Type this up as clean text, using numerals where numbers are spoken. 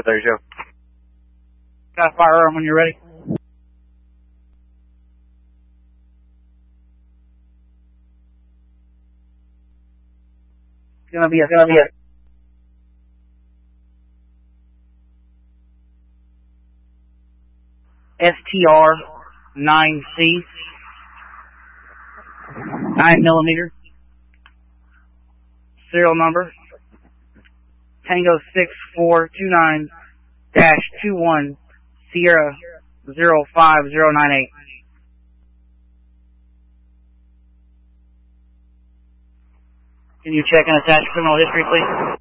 There you go. Got a firearm when you're ready. It's gonna be a STR 9C 9mm. Serial number Tango 6429-21 Sierra 05098. Can you check and attach criminal history, please?